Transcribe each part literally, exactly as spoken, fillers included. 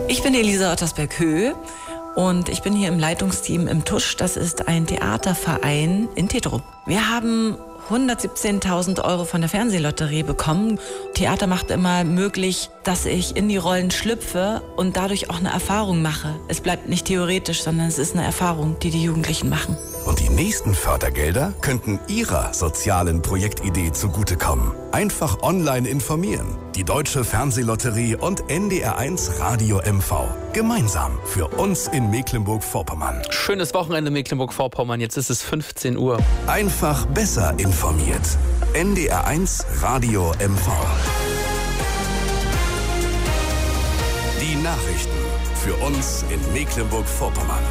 Ich bin Elisa Ottersberg-Höh und ich bin hier im Leitungsteam im Tusch. Das ist ein Theaterverein in Tetro. Wir haben hundertsiebzehntausend Euro von der Fernsehlotterie bekommen. Theater macht immer möglich, dass ich in die Rollen schlüpfe und dadurch auch eine Erfahrung mache. Es bleibt nicht theoretisch, sondern es ist eine Erfahrung, die die Jugendlichen machen. Und die nächsten Fördergelder könnten Ihrer sozialen Projektidee zugutekommen. Einfach online informieren. Die Deutsche Fernsehlotterie und N D R eins Radio M V. Gemeinsam für uns in Mecklenburg-Vorpommern. Schönes Wochenende Mecklenburg-Vorpommern. Jetzt ist es fünfzehn Uhr. Einfach besser informiert. N D R eins Radio M V. Die Nachrichten für uns in Mecklenburg-Vorpommern.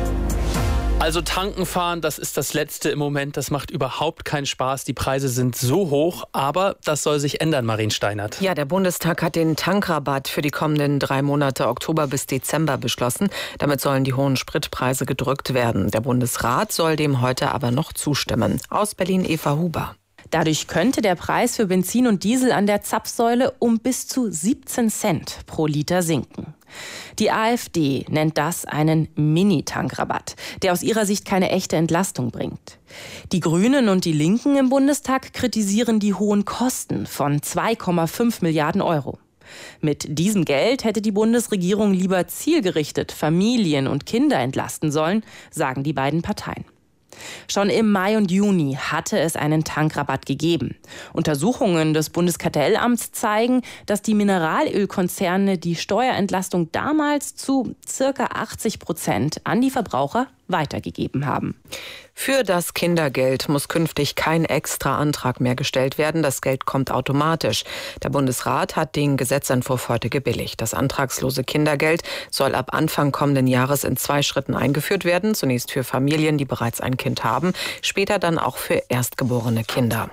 Also tanken fahren, das ist das Letzte im Moment. Das macht überhaupt keinen Spaß. Die Preise sind so hoch, aber das soll sich ändern, Marien Steinert. Ja, der Bundestag hat den Tankrabatt für die kommenden drei Monate Oktober bis Dezember beschlossen. Damit sollen die hohen Spritpreise gedrückt werden. Der Bundesrat soll dem heute aber noch zustimmen. Aus Berlin Eva Huber. Dadurch könnte der Preis für Benzin und Diesel an der Zapfsäule um bis zu siebzehn Cent pro Liter sinken. Die AfD nennt das einen Mini-Tankrabatt, der aus ihrer Sicht keine echte Entlastung bringt. Die Grünen und die Linken im Bundestag kritisieren die hohen Kosten von zwei Komma fünf Milliarden Euro. Mit diesem Geld hätte die Bundesregierung lieber zielgerichtet Familien und Kinder entlasten sollen, sagen die beiden Parteien. Schon im Mai und Juni hatte es einen Tankrabatt gegeben. Untersuchungen des Bundeskartellamts zeigen, dass die Mineralölkonzerne die Steuerentlastung damals zu circa achtzig Prozent an die Verbraucher weitergegeben haben. Für das Kindergeld muss künftig kein extra Antrag mehr gestellt werden. Das Geld kommt automatisch. Der Bundesrat hat den Gesetzentwurf heute gebilligt. Das antragslose Kindergeld soll ab Anfang kommenden Jahres in zwei Schritten eingeführt werden. Zunächst für Familien, die bereits ein Kind haben, später dann auch für erstgeborene Kinder.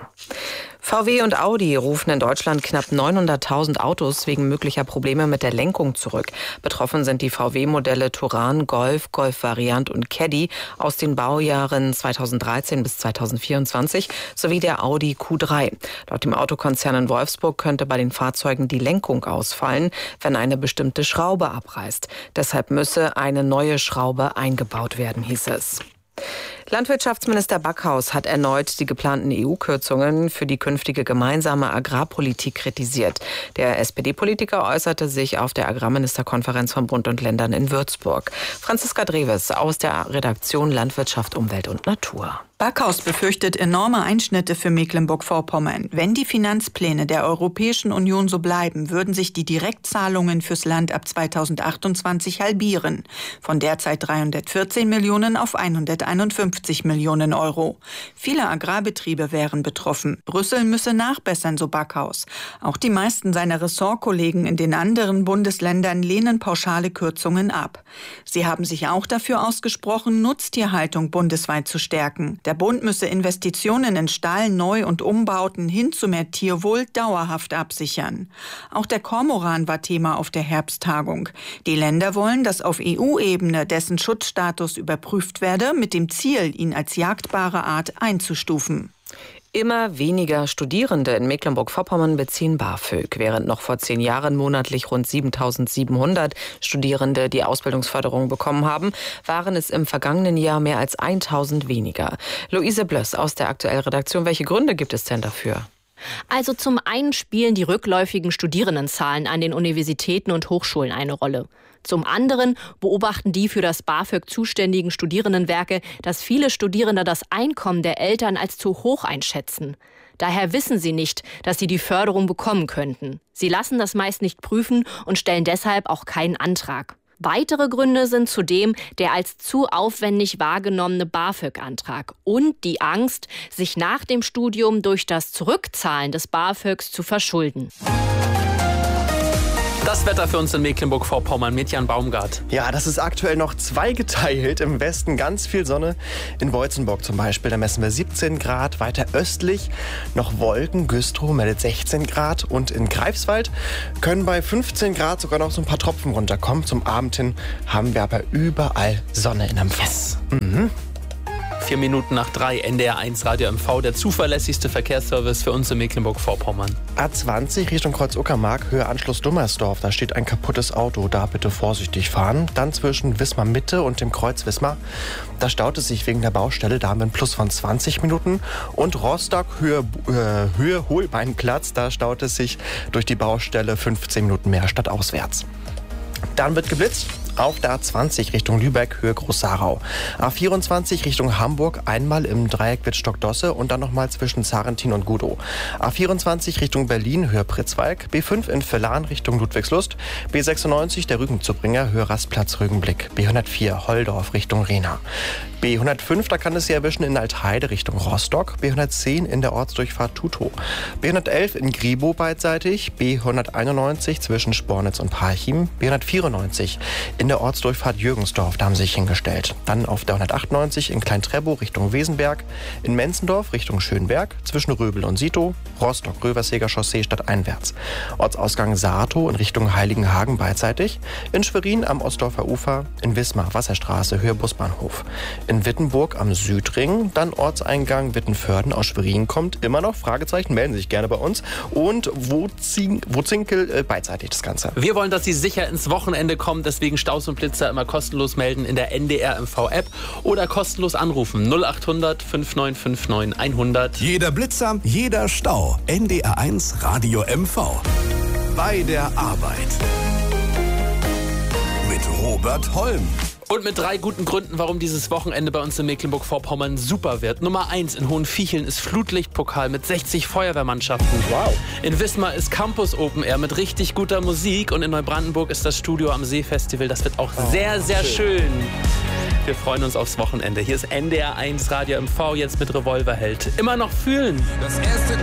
V W und Audi rufen in Deutschland knapp neunhunderttausend Autos wegen möglicher Probleme mit der Lenkung zurück. Betroffen sind die V W-Modelle Touran, Golf, Golf Variant und Caddy aus den Baujahren zweitausenddreizehn bis zweitausendvierundzwanzig sowie der Audi Q drei. Laut dem Autokonzern in Wolfsburg könnte bei den Fahrzeugen die Lenkung ausfallen, wenn eine bestimmte Schraube abreißt. Deshalb müsse eine neue Schraube eingebaut werden, hieß es. Landwirtschaftsminister Backhaus hat erneut die geplanten E U-Kürzungen für die künftige gemeinsame Agrarpolitik kritisiert. Der S P D-Politiker äußerte sich auf der Agrarministerkonferenz von Bund und Ländern in Würzburg. Franziska Dreves aus der Redaktion Landwirtschaft, Umwelt und Natur. Backhaus befürchtet enorme Einschnitte für Mecklenburg-Vorpommern. Wenn die Finanzpläne der Europäischen Union so bleiben, würden sich die Direktzahlungen fürs Land ab zweitausendachtundzwanzig halbieren. Von derzeit dreihundertvierzehn Millionen auf hunderteinundfünfzig Millionen Euro. Viele Agrarbetriebe wären betroffen. Brüssel müsse nachbessern, so Backhaus. Auch die meisten seiner Ressortkollegen in den anderen Bundesländern lehnen pauschale Kürzungen ab. Sie haben sich auch dafür ausgesprochen, Nutztierhaltung bundesweit zu stärken. Der Bund müsse Investitionen in Stall-, Neu- und Umbauten hin zu mehr Tierwohl dauerhaft absichern. Auch der Kormoran war Thema auf der Herbsttagung. Die Länder wollen, dass auf E U-Ebene dessen Schutzstatus überprüft werde, mit dem Ziel, ihn als jagdbare Art einzustufen. Immer weniger Studierende in Mecklenburg-Vorpommern beziehen BAföG. Während noch vor zehn Jahren monatlich rund siebentausendsiebenhundert Studierende die Ausbildungsförderung bekommen haben, waren es im vergangenen Jahr mehr als tausend weniger. Luise Blöss aus der Aktuell-Redaktion. Welche Gründe gibt es denn dafür? Also zum einen spielen die rückläufigen Studierendenzahlen an den Universitäten und Hochschulen eine Rolle. Zum anderen beobachten die für das BAföG zuständigen Studierendenwerke, dass viele Studierende das Einkommen der Eltern als zu hoch einschätzen. Daher wissen sie nicht, dass sie die Förderung bekommen könnten. Sie lassen das meist nicht prüfen und stellen deshalb auch keinen Antrag. Weitere Gründe sind zudem der als zu aufwendig wahrgenommene BAföG-Antrag und die Angst, sich nach dem Studium durch das Zurückzahlen des BAföGs zu verschulden. Das Wetter für uns in Mecklenburg-Vorpommern mit Jan Baumgart. Ja, das ist aktuell noch zweigeteilt. Im Westen ganz viel Sonne. In Beutzenburg zum Beispiel, da messen wir siebzehn Grad. Weiter östlich noch Wolken. Güstrow meldet sechzehn Grad. Und in Greifswald können bei fünfzehn Grad sogar noch so ein paar Tropfen runterkommen. Zum Abend hin haben wir aber überall Sonne in Empfang. Yes. Mhm. Vier Minuten nach drei, N D R eins Radio M V, der zuverlässigste Verkehrsservice für uns in Mecklenburg-Vorpommern. A zwanzig Richtung Kreuz-Uckermark, Höhe Anschluss Dummersdorf. Da steht ein kaputtes Auto, da bitte vorsichtig fahren. Dann zwischen Wismar Mitte und dem Kreuz Wismar. Da staut es sich wegen der Baustelle, da haben wir einen Plus von zwanzig Minuten. Und Rostock, Höhe, äh, Höhe Holbeinplatz, da staut es sich durch die Baustelle fünfzehn Minuten mehr stadtauswärts. Dann wird geblitzt. Auf der A zwanzig Richtung Lübeck, Höhe Groß-Sarau. A vierundzwanzig Richtung Hamburg, einmal im Dreieck Wittstock-Dosse und dann nochmal zwischen Zarentin und Gudow. A vierundzwanzig Richtung Berlin, Höhe Pritzwalk. B fünf in Villan Richtung Ludwigslust. B sechsundneunzig der Rügenzubringer, Höhe Rastplatz Rügenblick. B hundertvier Holdorf Richtung Rehna. B hundertfünf, da kann es Sie erwischen in Altheide Richtung Rostock. B hundertzehn in der Ortsdurchfahrt Tutow. B hundertelf in Gribow beidseitig. B hunderteinundneunzig zwischen Spornitz und Parchim. B hundertvierundneunzig in der Ortsdurchfahrt Jürgensdorf, da haben sie sich hingestellt. Dann auf der hundertachtundneunzig in Klein-Trebow Richtung Wesenberg. In Menzendorf Richtung Schönberg. Zwischen Röbel und Sito. Rostock-Röverseger Chaussee stadteinwärts. Ortsausgang Saatow in Richtung Heiligenhagen beidseitig. In Schwerin am Ostdorfer Ufer. In Wismar Wasserstraße Höhe Busbahnhof. In Wittenburg am Südring. Dann Ortseingang Wittenförden aus Schwerin kommt immer noch. Fragezeichen, melden Sie sich gerne bei uns. Und Wozin- Wozinkel äh, beidseitig das Ganze. Wir wollen, dass Sie sicher ins Wochenende kommen, deswegen Staus und Blitzer immer kostenlos melden in der N D R M V-App oder kostenlos anrufen null acht hundert fünf neun fünf neun hundert. Jeder Blitzer, jeder Stau. N D R eins Radio M V. Bei der Arbeit. Mit Robert Holm. Und mit drei guten Gründen, warum dieses Wochenende bei uns in Mecklenburg-Vorpommern super wird. Nummer eins, in Hohenviecheln ist Flutlichtpokal mit sechzig Feuerwehrmannschaften. Wow. In Wismar ist Campus Open Air mit richtig guter Musik. Und in Neubrandenburg ist das Studio am See Festival. Das wird auch oh, sehr, sehr schön. schön. Wir freuen uns aufs Wochenende. Hier ist N D R eins Radio M V, jetzt mit Revolverheld. Immer noch fühlen. Das erste